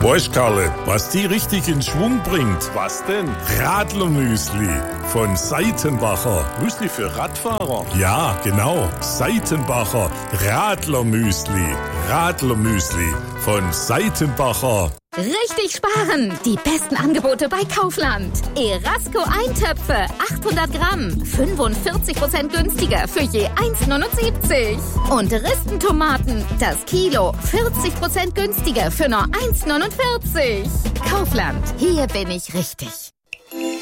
Weißt, Karle, was die richtig in Schwung bringt? Was denn? Radlermüsli von Seitenbacher. Müsli für Radfahrer? Ja, genau. Seitenbacher Radlermüsli. Radlermüsli von Seitenbacher. Richtig sparen! Die besten Angebote bei Kaufland. Erasco Eintöpfe, 800 Gramm, 45% günstiger für je 1,79. Und Ristentomaten, das Kilo, 40% günstiger für nur 1,49. Kaufland, hier bin ich richtig.